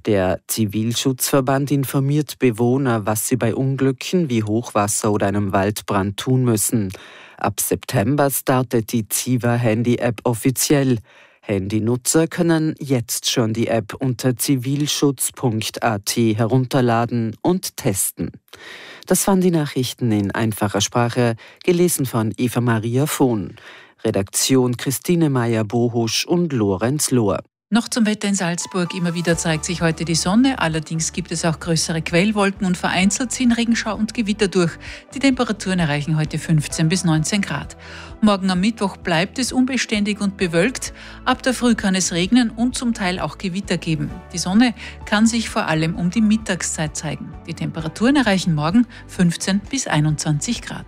Der Zivilschutzverband informiert Bewohner, was sie bei Unglücken wie Hochwasser oder einem Waldbrand tun müssen. Ab September startet die Ziva Handy-App offiziell. Handynutzer können jetzt schon die App unter zivilschutz.at herunterladen und testen. Das waren die Nachrichten in einfacher Sprache, gelesen von Eva-Maria Vohn. Redaktion Christine Meyer-Bohusch und Lorenz Lohr. Noch zum Wetter in Salzburg. Immer wieder zeigt sich heute die Sonne. Allerdings gibt es auch größere Quellwolken und vereinzelt ziehen Regenschau und Gewitter durch. Die Temperaturen erreichen heute 15 bis 19 Grad. Morgen am Mittwoch bleibt es unbeständig und bewölkt. Ab der Früh kann es regnen und zum Teil auch Gewitter geben. Die Sonne kann sich vor allem um die Mittagszeit zeigen. Die Temperaturen erreichen morgen 15 bis 21 Grad.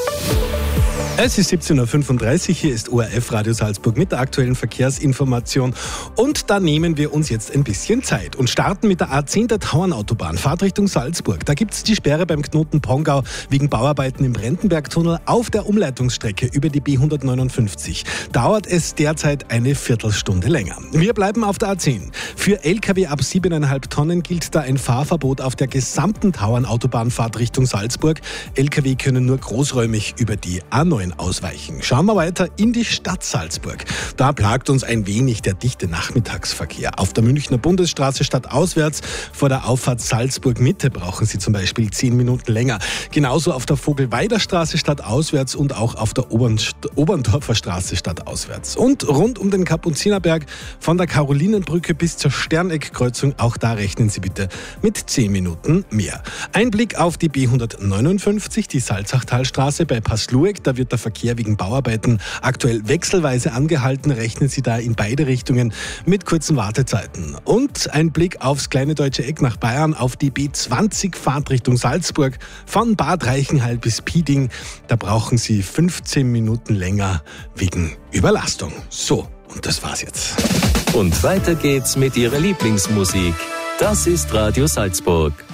Es ist 17.35 Uhr, hier ist ORF Radio Salzburg mit der aktuellen Verkehrsinformation. Und da nehmen wir uns jetzt ein bisschen Zeit und starten mit der A10 der Tauernautobahn, Fahrtrichtung Salzburg. Da gibt es die Sperre beim Knoten Pongau wegen Bauarbeiten im Brentenbergtunnel auf der Umleitungsstrecke über die B159. Dauert es derzeit eine Viertelstunde länger. Wir bleiben auf der A10. Für Lkw ab 7,5 Tonnen gilt da ein Fahrverbot auf der gesamten Tauernautobahn Fahrtrichtung Salzburg. Lkw können nur großräumig über die A9 ausweichen. Schauen wir weiter in die Stadt Salzburg. Da plagt uns ein wenig der dichte Nachmittagsverkehr. Auf der Münchner Bundesstraße stadtauswärts vor der Auffahrt Salzburg-Mitte brauchen Sie zum Beispiel 10 Minuten länger. Genauso auf der Vogelweider-Straße stadtauswärts und auch auf der Oberndorfer Straße stadtauswärts. Und rund um den Kapuzinerberg von der Karolinenbrücke bis zur Sterneckkreuzung, auch da rechnen Sie bitte mit 10 Minuten mehr. Ein Blick auf die B159, die Salzachtalstraße bei Passlueck. Da wird der Verkehr wegen Bauarbeiten aktuell wechselweise angehalten. Rechnen Sie da in beide Richtungen mit kurzen Wartezeiten. Und ein Blick aufs kleine deutsche Eck nach Bayern, auf die B20 Fahrtrichtung Salzburg von Bad Reichenhall bis Pieding. Da brauchen Sie 15 Minuten länger wegen Überlastung. So, und das war's jetzt. Und weiter geht's mit Ihrer Lieblingsmusik. Das ist Radio Salzburg.